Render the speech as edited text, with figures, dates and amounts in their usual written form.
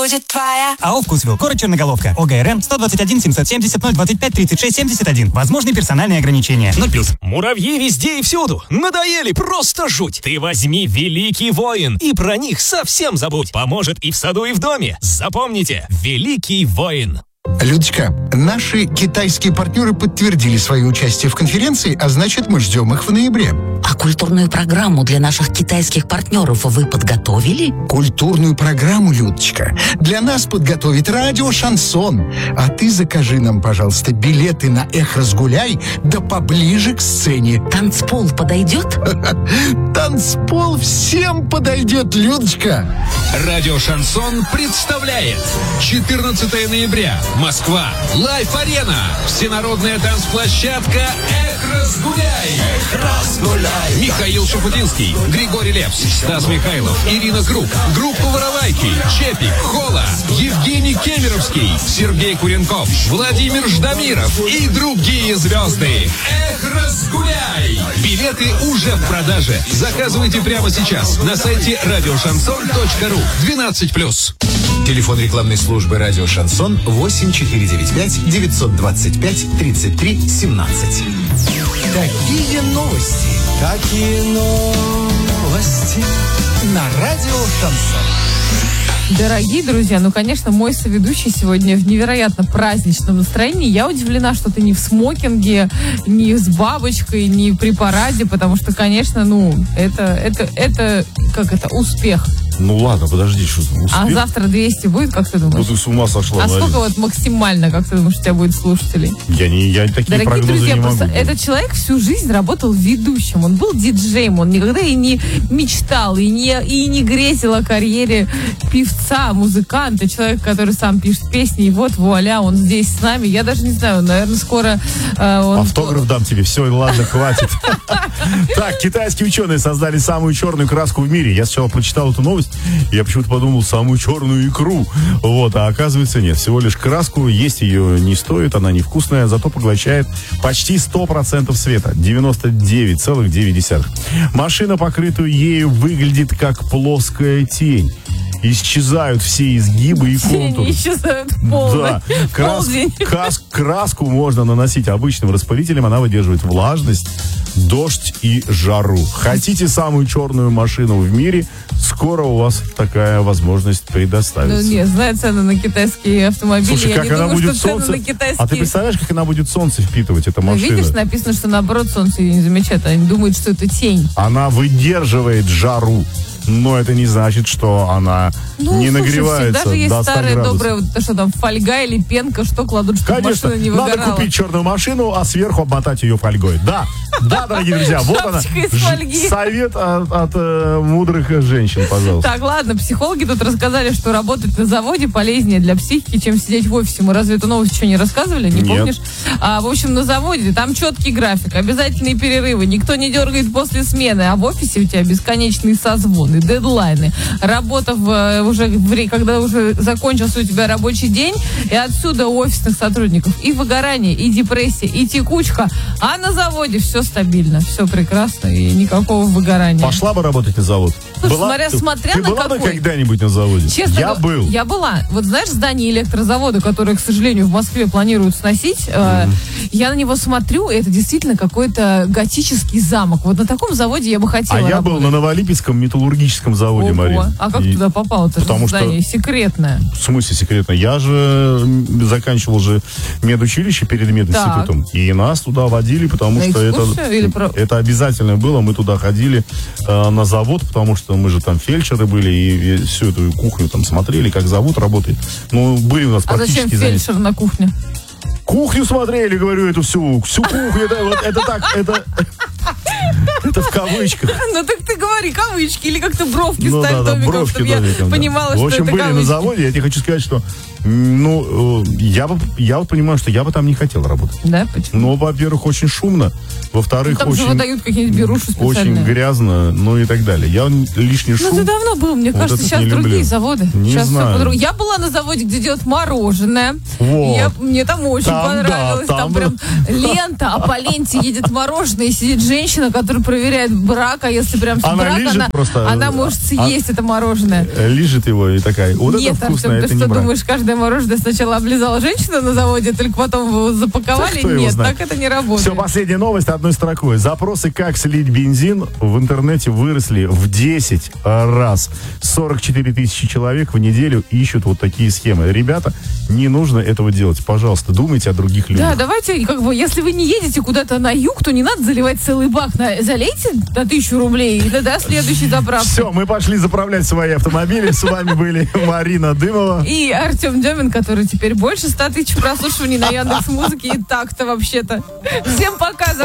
будет твоя. АО «Вкусвилл», город Черноголовка. ОГРН 121 770 025 36 71. Возможны персональные ограничения. 0+. Муравьи везде и всюду. Надоели, просто жуть. Ты возьми «Великий воин» и про них совсем забудь. Поможет и в саду, и в доме. Запомните, «Великий воин». Людочка, наши китайские партнеры подтвердили свое участие в конференции, а значит, мы ждем их в ноябре. А культурную программу для наших китайских партнеров вы подготовили? Культурную программу, Людочка, для нас подготовит радио «Шансон». А ты закажи нам, пожалуйста, билеты на «Эх, разгуляй», да поближе к сцене. Танцпол подойдет? Танцпол всем подойдет, Людочка. Радио «Шансон» представляет 14 ноября. Москва. Лайф-арена. Всенародная танцплощадка «Эх, разгуляй». Эх, разгуляй. Михаил Шафутинский, Григорий Лепс, Стас Михайлов, Ирина Круг, группа «Воровайки», Чепик, Хола, Евгений Кемеровский, Сергей Куренков, Владимир Ждамиров и другие звезды. Эх, разгуляй. Билеты уже в продаже. Заказывайте прямо сейчас на сайте радиошансон.ру. 12+. Телефон рекламной службы «Радио Шансон» 8495 925 33 17. Какие новости? Какие новости на радио «Шансон». Дорогие друзья, ну, конечно, мой соведущий сегодня в невероятно праздничном настроении. Я удивлена, что ты не в смокинге, не с бабочкой, не при параде, потому что, конечно, ну, это успех. Ну ладно, подожди, что там, успех? А завтра 200 будет, как ты думаешь? Ну ты с ума сошла. А сколько вот максимально, как ты думаешь, у тебя будет слушателей? Я такие Дорогие прогнозы друзья, не могу. просто этот человек всю жизнь работал ведущим, он был диджеем, он никогда и не мечтал, и не грезил о карьере певца, музыканта, человек, который сам пишет песни, и вот вуаля, он здесь с нами. Я даже не знаю, наверное, скоро он... Автограф дам тебе, все, ладно, хватит. Так, китайские ученые создали самую черную краску в мире. Я сначала прочитал эту новость, я почему-то подумал, самую черную икру. Вот, а оказывается нет. Всего лишь краску, есть ее не стоит, она невкусная, зато поглощает почти 100% света. 99,9. Машина, покрытую ею, выглядит как плоская тень. Исчезают все изгибы и контуры. Тени исчезают полностью. Да, краску можно наносить обычным распылителем, она выдерживает влажность, дождь и жару. Хотите самую черную машину в мире? Скоро у вас такая возможность предоставится. Ну нет, знаю цены на китайские автомобили. Слушай, я как не она думаю, будет что цены солнце... на китайские... А ты представляешь, как она будет солнце впитывать, эта машина? Видишь, написано, что наоборот солнце ее не замечает. Они думают, что это тень. Она выдерживает жару. Но это не значит, что она не нагревается даже есть до 100 старая градусов. добрая, вот, что там, фольга или пенка, что кладут, чтобы Конечно, машина не выгорала. надо купить черную машину, а сверху обмотать ее фольгой. Да, дорогие друзья, вот она. Совет от мудрых женщин, пожалуйста. Так, ладно, психологи тут рассказали, что работать на заводе полезнее для психики, чем сидеть в офисе. Мы разве эту новость еще не рассказывали? Не помнишь? В общем, на заводе там четкий график, обязательные перерывы, никто не дергает после смены, а в офисе у тебя бесконечные созвоны, дедлайны, работа когда уже закончился у тебя рабочий день, и отсюда у офисных сотрудников и выгорание, и депрессия, и текучка, а на заводе все стабильно, все прекрасно и никакого выгорания. Пошла бы работать на завод? Слушай, смотря ты на была какой. бы когда-нибудь на заводе? Честно, я был. Я была. Вот знаешь, здание электрозавода, которое, к сожалению, в Москве планируют сносить, я на него смотрю, и это действительно какой-то готический замок. Вот на таком заводе я бы хотела работать. Я был на Новолипецком металлургическом заводе, Марина. А как туда попал? Это же здание секретное. В смысле секретное? Я же заканчивал же медучилище перед мединститутом. Так. И нас туда водили, потому что это обязательно было. Мы туда ходили на завод, потому что мы же там фельдшеры были, и всю эту кухню там смотрели, как завод работает. Ну, были у нас практически зачем фельдшер на кухне? Кухню смотрели, говорю, эту всю кухню. Это в кавычках. Ну так ты говори, кавычки, или как-то бровки ставь домиком, чтобы я понимала, что это кавычки. В общем, были на заводе, я тебе хочу сказать, что я вот понимаю, что я бы там не хотел работать. Да, почему? Ну, во-первых, очень шумно, во-вторых, там же выдают какие-нибудь беруши специальные. Очень грязно, ну и так далее. Я лишний шум. Ну, ты давно был, мне кажется, сейчас другие заводы. Не знаю. Я была на заводе, где делают мороженое. Мне там очень понравилось. Там прям лента, а по ленте едет мороженое, и сидит женщина, которая проверяет брак, а если прям Она брак, лижет просто, она может съесть это мороженое. Лижет его и такая, вот Нет, это вкусно, Артем, это ты не что брак. думаешь, каждое мороженое сначала облизала женщина на заводе, только потом его запаковали? Кто его Нет, знает. так это не работает. Все, последняя новость одной строкой. Запросы, как слить бензин, в интернете выросли в 10 раз. 44 тысячи человек в неделю ищут вот такие схемы. Ребята, не нужно этого делать. Пожалуйста, думайте о других людях. Да, давайте, если вы не едете куда-то на юг, то не надо заливать целый бак. Залейте на 1000 рублей и до следующей заправки. Все, мы пошли заправлять свои автомобили. С вами были Марина Дымова И Артем Демин, который теперь больше 100 тысяч прослушиваний на Яндекс.Музыке и так-то вообще-то. Всем пока.